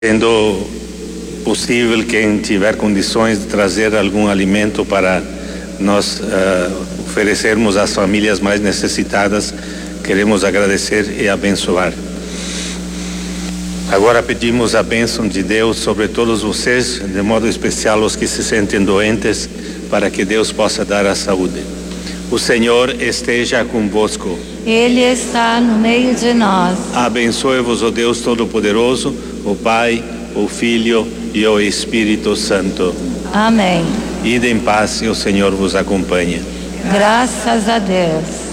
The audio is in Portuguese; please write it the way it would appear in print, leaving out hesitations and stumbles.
Sendo possível, quem tiver condições de trazer algum alimento para nós oferecermos às famílias mais necessitadas, queremos agradecer e abençoar. Agora pedimos a bênção de Deus sobre todos vocês, de modo especial os que se sentem doentes, para que Deus possa dar a saúde. O Senhor esteja convosco. Ele está no meio de nós. Abençoe-vos o Deus Todo-Poderoso, o Pai, o Filho e o Espírito Santo. Amém. Ide em paz e o Senhor vos acompanhe. Graças a Deus.